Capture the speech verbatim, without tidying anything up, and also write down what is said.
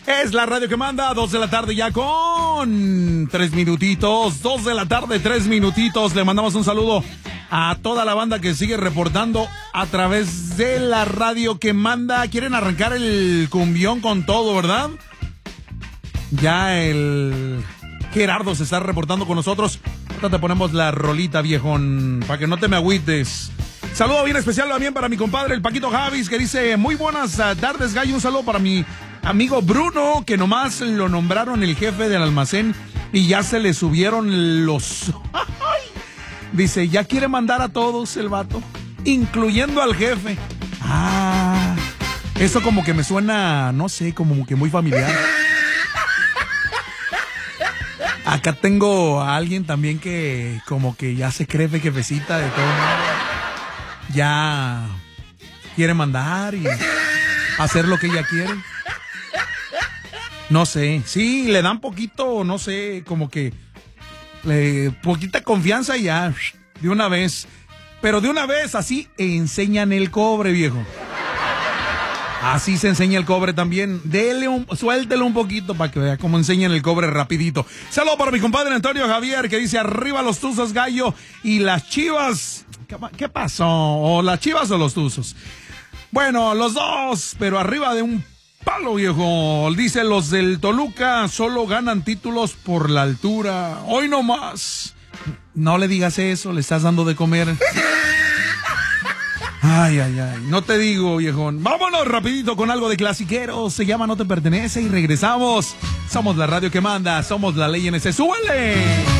Es la radio que manda, dos de la tarde ya con tres minutitos, dos de la tarde, tres minutitos. Le mandamos un saludo a toda la banda que sigue reportando a través de la radio que manda. Quieren arrancar el cumbión con todo, ¿verdad? Ya el Gerardo se está reportando con nosotros. Ahorita te ponemos la rolita, viejón, para que no te me agüites. Saludo bien especial también para mi compadre, el Paquito Javis, que dice, muy buenas tardes, gallo. Un saludo para mi amigo Bruno, que nomás lo nombraron el jefe del almacén y ya se le subieron los... Dice, ya quiere mandar a todos el vato, incluyendo al jefe. Ah, eso como que me suena, no sé, como que muy familiar. Acá tengo a alguien también que como que ya se cree jefecita de todo. Ya quiere mandar y hacer lo que ella quiere. No sé, sí, le dan poquito, no sé, como que eh, poquita confianza y ya, de una vez. Pero de una vez, así enseñan el cobre, viejo. Así se enseña el cobre también. Dele un, suéltelo un poquito para que vea cómo enseñan el cobre rapidito. Saludos para mi compadre Antonio Javier, que dice, arriba los Tuzos, gallo, y las Chivas. ¿Qué, qué pasó? ¿O las Chivas o los Tuzos? Bueno, los dos, pero arriba de un palo, viejo. Dice, los del Toluca solo ganan títulos por la altura. Hoy no más. No le digas eso, le estás dando de comer. Ay, ay, ay, no te digo, viejón. Vámonos rapidito con algo de clasiquero. Se llama No Te Pertenece y regresamos. Somos la radio que manda, somos la ley en ese. ¡Súbele!